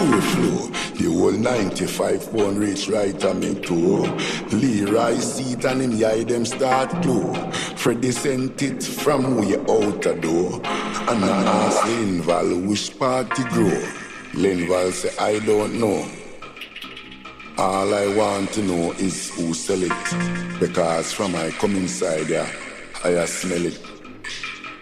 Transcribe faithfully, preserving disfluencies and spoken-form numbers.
we flow. The whole ninety-five pound reach right on me toe. Leroy seat and him eye them start glow. Freddy sent it from way out the door. And I ask Linval which party grow. Linval say I don't know. All I want to know is who sell it. Because from I come inside there, I smell it.